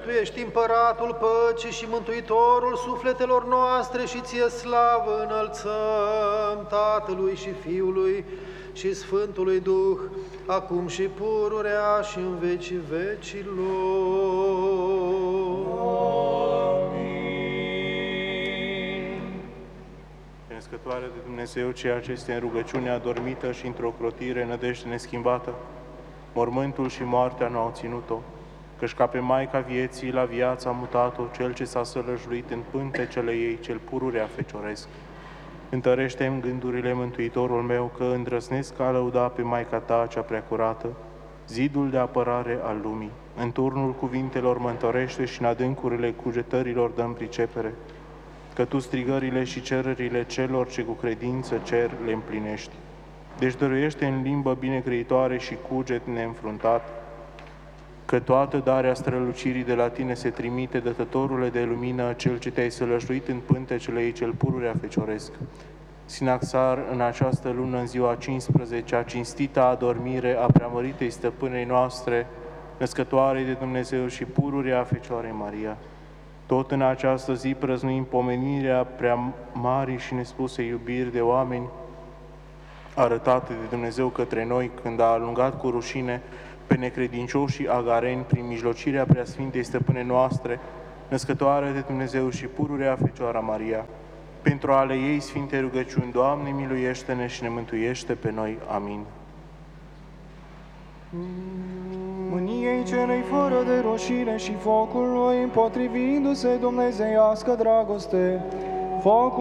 Tu ești împăratul păcii și mântuitorul sufletelor noastre și ție slavă înălțăm Tatălui și Fiului și Sfântului Duh, acum și pururea și în vecii vecilor. Născătoare de Dumnezeu, ceea ce este în rugăciune adormită și într-o crotire nădejde neschimbată, mormântul și moartea nu au ținut-o, căci ca pe Maica vieții la viața a mutat-o cel ce s-a sălășluit în pântecele ei, cel pururea fecioresc. Întărește-mi gândurile, Mântuitorul meu, că îndrăznesc a lăuda pe Maica ta cea preacurată, zidul de apărare al lumii. În turnul cuvintelor mă întărește și în adâncurile cugetărilor dă-mi pricepere, că tu strigările și cererile celor ce cu credință cer le împlinești. Deci dăruiește în limbă binecreitoare și cuget neînfruntat, că toată darea strălucirii de la tine se trimite, dătătorule de lumină, cel ce te-ai sălășluit în pântecele ei cel pururea fecioresc. Sinaxar, în această lună, în ziua 15-a, cinstita adormire a preamăritei stăpânei noastre, născătoarei de Dumnezeu și pururea Fecioarei Maria. Tot în această zi prăznuim pomenirea prea mari și nespuse iubiri de oameni arătate de Dumnezeu către noi când a alungat cu rușine pe necredincioșii agareni prin mijlocirea preasfintei stăpâne noastre, născătoare de Dumnezeu și pururea Fecioara Maria. Pentru ale ei sfinte rugăciuni, Doamne, miluiește-ne și ne mântuiește pe noi. Amin. Mâniei celei fără de rușine și focului, împotrivindu-se dumnezeiască dragoste, focul